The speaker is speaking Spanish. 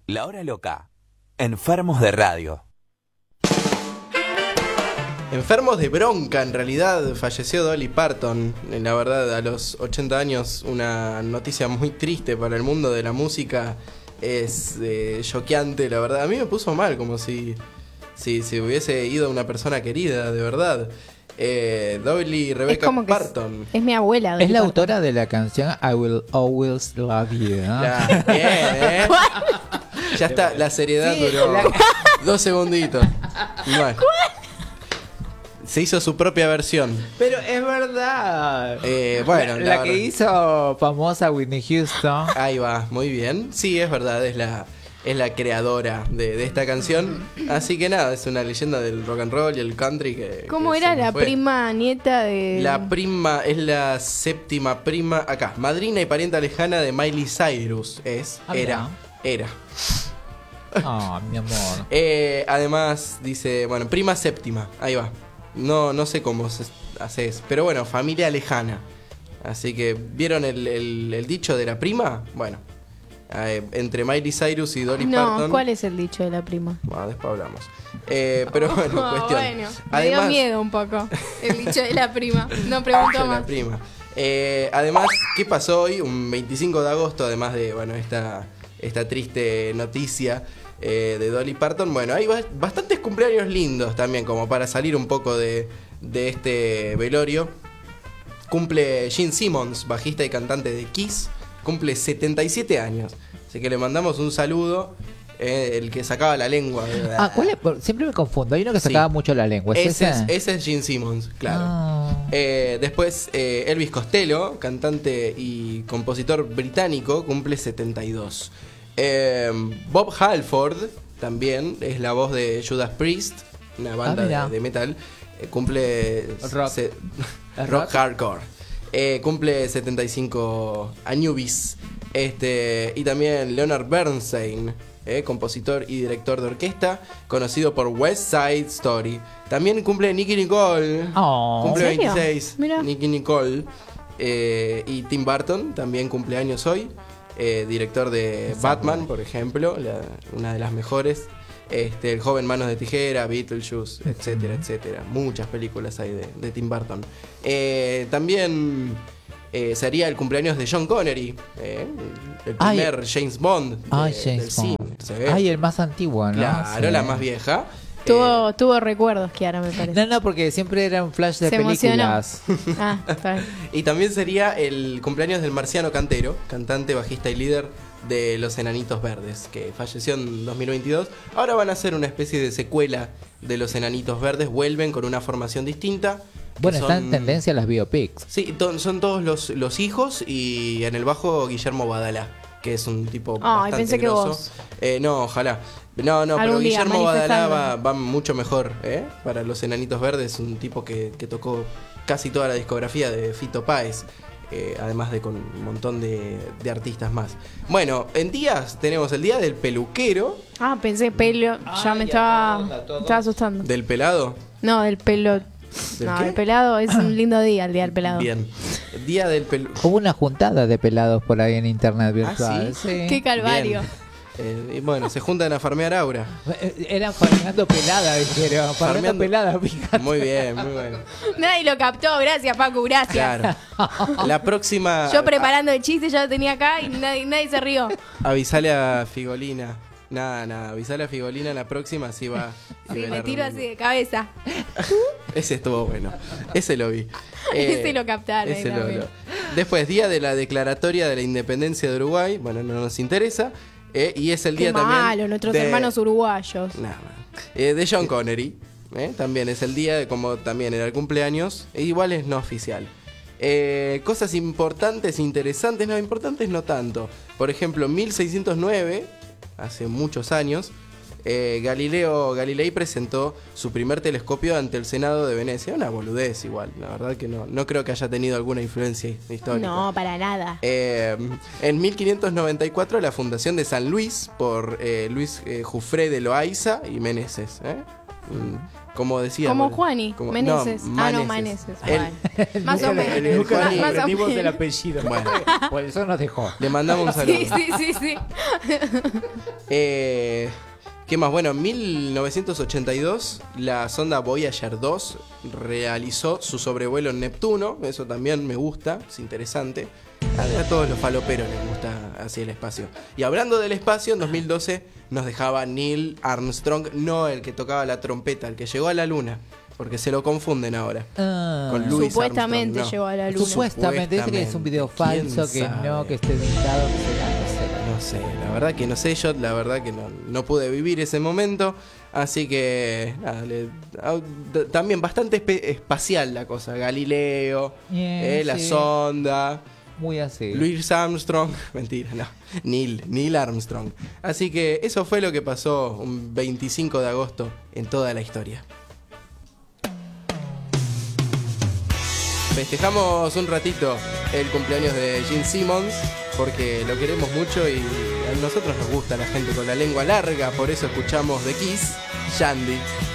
La Hora Loca. Enfermos de radio. Enfermos de bronca, en realidad falleció Dolly Parton. La verdad, a los 80 años, una noticia muy triste para el mundo de la música. Es choqueante, la verdad. A mí me puso mal, como si hubiese ido una persona querida, de verdad. Dolly Rebecca Parton. Es mi abuela. Es la autora de la canción I Will Always Love You, ¿no? Ya, bien, ya está, la seriedad duró 2 segunditos. Bueno. Se hizo su propia versión. Pero es verdad. Bueno, la que hizo famosa Whitney Houston. Ahí va, muy bien. Sí, es verdad, es la creadora de esta canción. Así que nada, es una leyenda del rock and roll y el country que... ¿Cómo que era la fue. prima nieta de...? La prima, es la séptima prima, acá, madrina y parienta lejana de Miley Cyrus. Era. Oh, mi amor. Además, dice, bueno, prima séptima, ahí va. No sé cómo se hace eso, pero bueno, familia lejana. Así que, ¿vieron el dicho de la prima? Bueno, entre Miley Cyrus y Dolly Parton. No, ¿cuál es el dicho de la prima? Bueno, después hablamos. Pero bueno, cuestión. Bueno, me Además, dio miedo un poco el dicho de la prima. No pregunto de más. la prima. Además, ¿qué pasó hoy? Un 25 de agosto, además de, bueno, esta triste noticia de Dolly Parton. Bueno, hay bastantes cumpleaños lindos también, como para salir un poco de este velorio. Cumple Gene Simmons, bajista y cantante de Kiss. Cumple 77 años. Así que le mandamos un saludo. El que sacaba la lengua. ¿Cuál es? Siempre me confundo. Hay uno que sacaba mucho la lengua. Ese es Gene Simmons, claro. Después Elvis Costello, cantante y compositor británico, cumple 72. Bob Halford también es la voz de Judas Priest, una banda de metal. Cumple rock hardcore. Cumple 75 años. Y también Leonard Bernstein, compositor y director de orquesta, conocido por West Side Story. También cumple Nicky Nicole. Cumple 26. Mirá. Nicky Nicole. Y Tim Burton también cumple años hoy. Director de Batman, por ejemplo, una de las mejores. El joven Manos de Tijera, Beetlejuice, etcétera, etcétera. Muchas películas hay de Tim Burton. También sería el cumpleaños de Sean Connery, el primer James Bond del cine. El más antiguo, ¿no? Claro, la más vieja. Tuvo recuerdos, Kiara, me parece. No, porque siempre era un flash de Se películas. Está bien. Y también sería el cumpleaños del Marciano Cantero, cantante, bajista y líder de Los Enanitos Verdes, que falleció en 2022. Ahora van a hacer una especie de secuela de Los Enanitos Verdes. Vuelven con una formación distinta. Bueno, están en tendencia las biopics. Sí, son todos los hijos, y en el bajo Guillermo Badalá, que es un tipo bastante pensé que grosso. vos. No, ojalá. No, pero día, Guillermo Badalá va mucho mejor, para Los Enanitos Verdes. Un tipo que tocó casi toda la discografía de Fito Páez, además de con un montón de artistas más. Bueno, en días tenemos el día del peluquero. Pensé pelo. Ya me estaba asustando. ¿Del pelado? No, del pelo. El pelado es un lindo día, el día del pelado. Bien. Día del pelado. Hubo una juntada de pelados por ahí en internet virtual. ¿sí? Qué calvario. Y bueno, se juntan a farmear aura. Eran farmeando pelada, dijeron. Farmeando pelada, fíjate. Muy bien, muy bueno. Nadie lo captó, gracias Pacu, gracias. Claro. La próxima. Yo preparando el chiste ya lo tenía acá y nadie se rió. Avisale a Figolina. Nada, avisale a Figolina la próxima, así va. Sí, me tiro así de cabeza. Ese estuvo bueno. Ese lo vi. Ese lo captaron. Después, día de la declaratoria de la independencia de Uruguay. Bueno, no nos interesa. Y es el día también. Nuestros hermanos uruguayos. De Sean Connery. También es el día, como también era el cumpleaños. Igual es no oficial. Cosas importantes, interesantes. No, importantes no tanto. Por ejemplo, 1609, hace muchos años, Galileo Galilei presentó su primer telescopio ante el Senado de Venecia. Una boludez igual, la verdad que no creo que haya tenido alguna influencia histórica. No, para nada. En 1594 la fundación de San Luis por Luis Jufré de Loaiza y Meneses. Como decía. Como Juani, Meneses. No, Meneses. Más o menos. Nunca aprendimos el apellido. Bueno. Por eso nos dejó. Le mandamos un saludo. Sí. ¿Qué más? Bueno, en 1982 la sonda Voyager 2 realizó su sobrevuelo en Neptuno. Eso también me gusta, es interesante. A todos los faloperos les gusta así el espacio. Y hablando del espacio, en 2012 nos dejaba Neil Armstrong, no el que tocaba la trompeta, el que llegó a la luna. Porque se lo confunden ahora. Con Louis Supuestamente Armstrong, no. llegó a la luna. Supuestamente, dice que es un video falso, que no, que esté editado, no sé, la verdad que no sé, yo la verdad que no pude vivir ese momento, así que nada, también bastante espacial la cosa, Galileo, la sonda, muy así. Louis Armstrong, mentira, no, Neil Armstrong. Así que eso fue lo que pasó un 25 de agosto en toda la historia. Festejamos un ratito el cumpleaños de Gene Simmons porque lo queremos mucho y a nosotros nos gusta la gente con la lengua larga, por eso escuchamos The Kiss, Shandy.